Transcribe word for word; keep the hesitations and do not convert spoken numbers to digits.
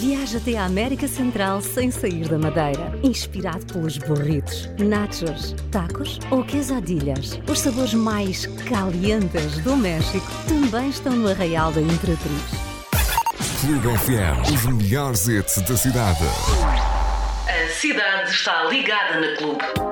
Viaja até à América Central sem sair da Madeira. Inspirado pelos burritos, nachos, tacos ou quesadillas. Os sabores mais calientes do México também estão no Arraial da Imperatriz. Clube F M, os melhores hits da cidade. A cidade está ligada na Clube.